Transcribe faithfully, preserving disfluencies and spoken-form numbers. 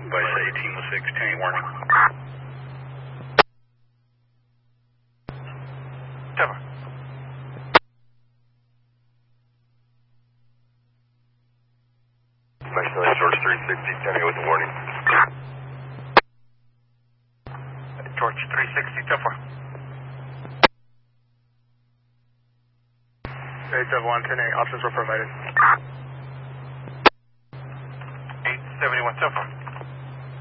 by eighteen oh six, ten eight warning. Cover. National Source three sixty, ten eight with warning. Torch three sixty, Tuffer. eight seven one, ten eight, options were provided. eight seventy-one, Tuffer.